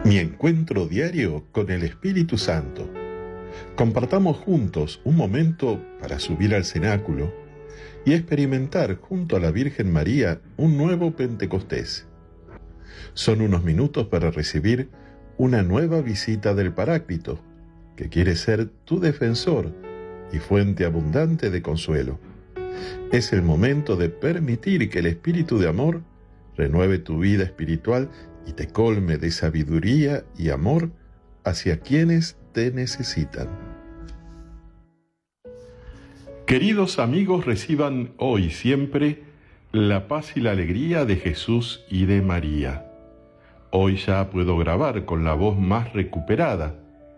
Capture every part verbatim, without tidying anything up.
Mi encuentro diario con el Espíritu Santo. Compartamos juntos un momento para subir al cenáculo y experimentar junto a la Virgen María un nuevo Pentecostés. Son unos minutos para recibir una nueva visita del Paráclito, que quiere ser tu defensor y fuente abundante de consuelo. Es el momento de permitir que el Espíritu de amor renueve tu vida espiritual y te colme de sabiduría y amor hacia quienes te necesitan. Queridos amigos, reciban hoy siempre la paz y la alegría de Jesús y de María. Hoy ya puedo grabar con la voz más recuperada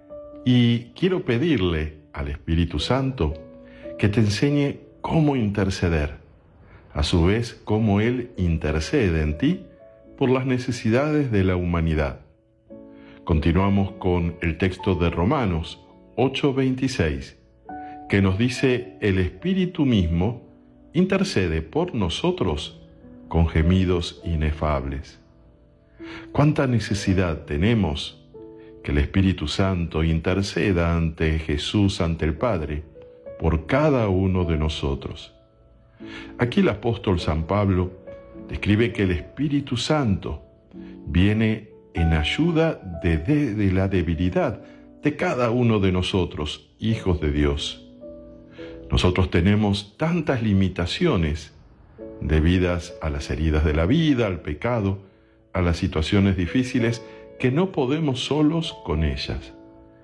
y quiero pedirle al Espíritu Santo que te enseñe cómo interceder, a su vez cómo Él intercede en ti por las necesidades de la humanidad. Continuamos con el texto de Romanos ocho veintiséis, que nos dice: el Espíritu mismo intercede por nosotros con gemidos inefables. ¿Cuánta necesidad tenemos que el Espíritu Santo interceda ante Jesús, ante el Padre, por cada uno de nosotros? Aquí el apóstol San Pablo describe que el Espíritu Santo viene en ayuda de, de, de la debilidad de cada uno de nosotros, hijos de Dios. Nosotros tenemos tantas limitaciones debidas a las heridas de la vida, al pecado, a las situaciones difíciles, que no podemos solos con ellas.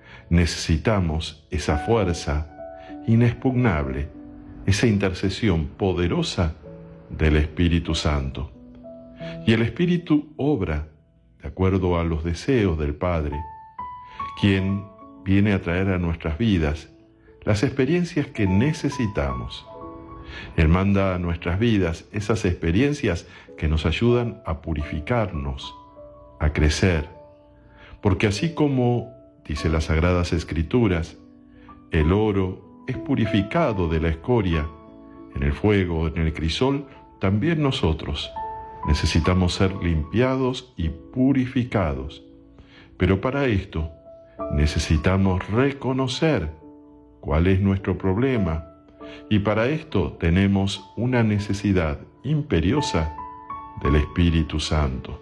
Necesitamos esa fuerza inexpugnable, esa intercesión poderosa del Espíritu Santo. Y el Espíritu obra de acuerdo a los deseos del Padre, quien viene a traer a nuestras vidas las experiencias que necesitamos. Él manda a nuestras vidas esas experiencias que nos ayudan a purificarnos, a crecer, porque así como dice las Sagradas Escrituras, el oro es purificado de la escoria en el fuego, en el crisol, también nosotros necesitamos ser limpiados y purificados. Pero para esto necesitamos reconocer cuál es nuestro problema, y para esto tenemos una necesidad imperiosa del Espíritu Santo.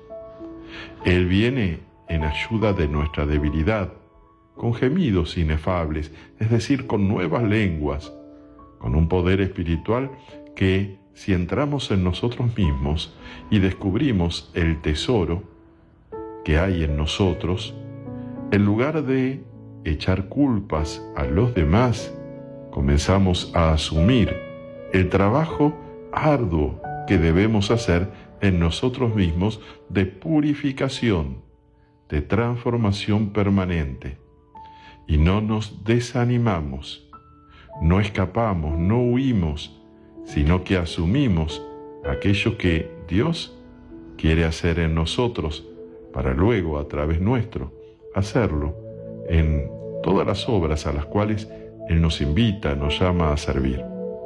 Él viene en ayuda de nuestra debilidad, con gemidos inefables, es decir, con nuevas lenguas, con un poder espiritual que, si entramos en nosotros mismos y descubrimos el tesoro que hay en nosotros, en lugar de echar culpas a los demás, comenzamos a asumir el trabajo arduo que debemos hacer en nosotros mismos de purificación, de transformación permanente. Y no nos desanimamos, no escapamos, no huimos, sino que asumimos aquello que Dios quiere hacer en nosotros para luego, a través nuestro, hacerlo en todas las obras a las cuales Él nos invita, nos llama a servir.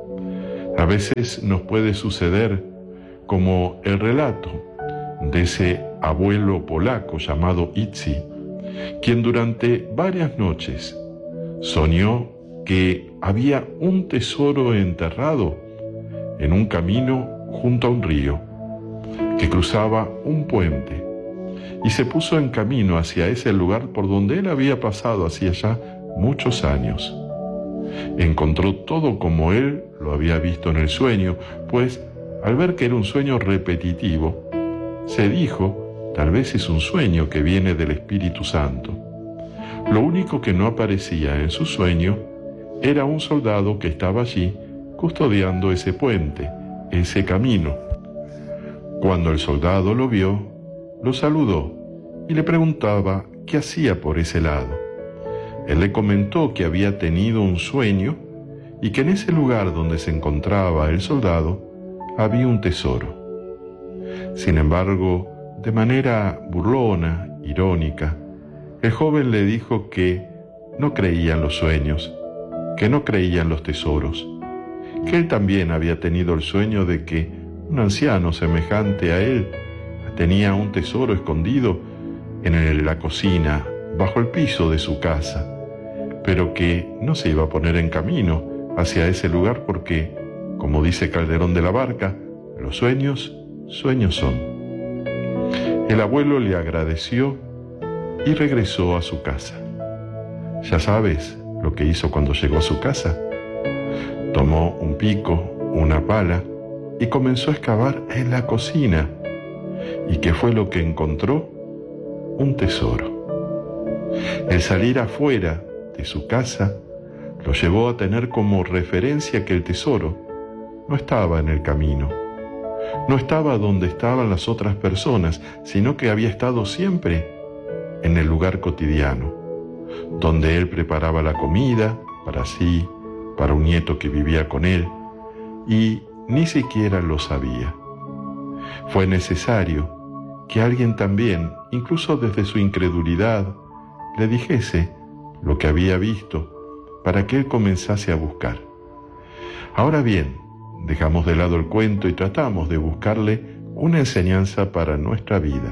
A veces nos puede suceder como el relato de ese abuelo polaco llamado Itzi, quien durante varias noches soñó que había un tesoro enterrado en un camino junto a un río que cruzaba un puente, y se puso en camino hacia ese lugar por donde él había pasado hacía ya muchos años. Encontró todo como él lo había visto en el sueño, pues al ver que era un sueño repetitivo, se dijo: tal vez es un sueño que viene del Espíritu Santo. Lo único que no aparecía en su sueño era un soldado que estaba allí custodiando ese puente, ese camino. Cuando el soldado lo vio, lo saludó y le preguntaba qué hacía por ese lado. Él le comentó que había tenido un sueño y que en ese lugar donde se encontraba el soldado había un tesoro. Sin embargo, de manera burlona, irónica, el joven le dijo que no creía en los sueños, que no creía en los tesoros, que él también había tenido el sueño de que un anciano semejante a él tenía un tesoro escondido en la cocina, bajo el piso de su casa, pero que no se iba a poner en camino hacia ese lugar porque, como dice Calderón de la Barca, los sueños, sueños son. El abuelo le agradeció y regresó a su casa. Ya sabes lo que hizo cuando llegó a su casa. Tomó un pico, una pala y comenzó a excavar en la cocina. ¿Y qué fue lo que encontró? Un tesoro. El salir afuera de su casa lo llevó a tener como referencia que el tesoro no estaba en el camino, no estaba donde estaban las otras personas, sino que había estado siempre en el lugar cotidiano, donde él preparaba la comida para sí, para un nieto que vivía con él, y ni siquiera lo sabía. Fue necesario que alguien también, incluso desde su incredulidad, le dijese lo que había visto para que él comenzase a buscar. Ahora bien, dejamos de lado el cuento y tratamos de buscarle una enseñanza para nuestra vida.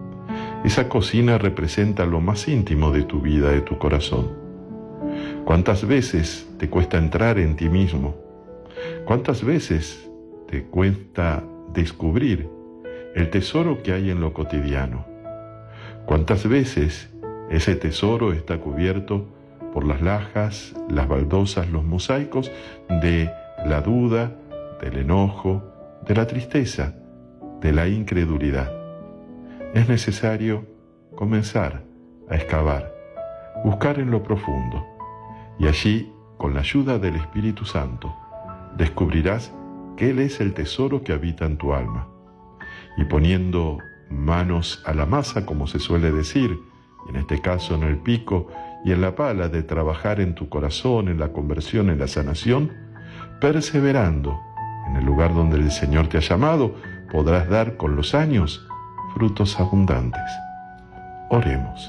Esa cocina representa lo más íntimo de tu vida, de tu corazón. ¿Cuántas veces te cuesta entrar en ti mismo? ¿Cuántas veces te cuesta descubrir el tesoro que hay en lo cotidiano? ¿Cuántas veces ese tesoro está cubierto por las lajas, las baldosas, los mosaicos de la duda, del enojo, de la tristeza, de la incredulidad? Es necesario comenzar a excavar, buscar en lo profundo, y allí, con la ayuda del Espíritu Santo, descubrirás que Él es el tesoro que habita en tu alma. Y poniendo manos a la masa, como se suele decir, y en este caso en el pico y en la pala, de trabajar en tu corazón, en la conversión, en la sanación, perseverando en el lugar donde el Señor te ha llamado, podrás dar con los años frutos abundantes. Oremos.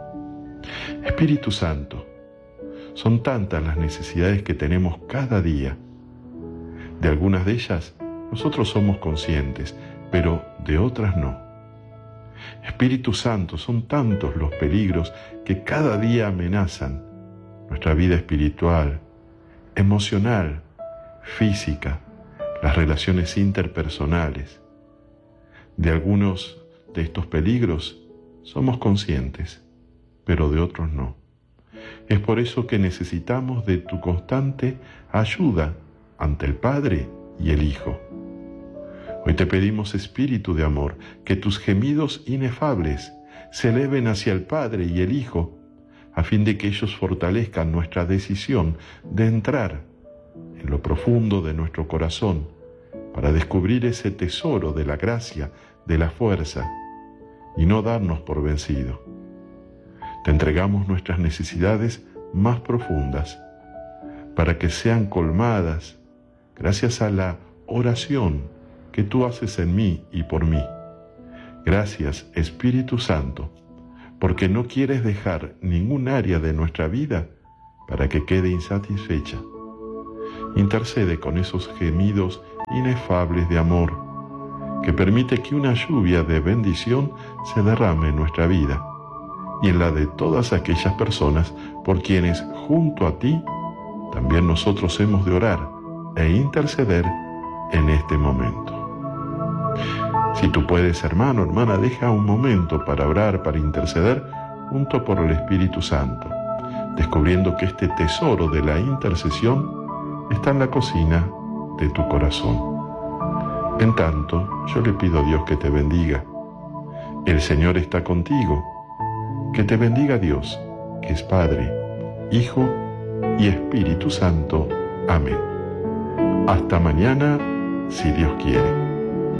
Espíritu Santo, son tantas las necesidades que tenemos cada día. De algunas de ellas nosotros somos conscientes, pero de otras no. Espíritu Santo, son tantos los peligros que cada día amenazan nuestra vida espiritual, emocional, física, las relaciones interpersonales. De algunos de estos peligros somos conscientes, pero de otros no. Es por eso que necesitamos de tu constante ayuda ante el Padre y el Hijo. Hoy te pedimos, Espíritu de amor, que tus gemidos inefables se eleven hacia el Padre y el Hijo, a fin de que ellos fortalezcan nuestra decisión de entrar en lo profundo de nuestro corazón para descubrir ese tesoro de la gracia, de la fuerza, y no darnos por vencido. Te entregamos nuestras necesidades más profundas para que sean colmadas gracias a la oración que tú haces en mí y por mí. Gracias, Espíritu Santo, porque no quieres dejar ningún área de nuestra vida para que quede insatisfecha. Intercede con esos gemidos inefables de amor, que permite que una lluvia de bendición se derrame en nuestra vida y en la de todas aquellas personas por quienes, junto a ti, también nosotros hemos de orar e interceder en este momento. Si tú puedes, hermano, hermana, deja un momento para orar, para interceder junto por el Espíritu Santo, descubriendo que este tesoro de la intercesión está en la cocina de tu corazón. En tanto, yo le pido a Dios que te bendiga. El Señor está contigo. Que te bendiga Dios, que es Padre, Hijo y Espíritu Santo. Amén. Hasta mañana, si Dios quiere.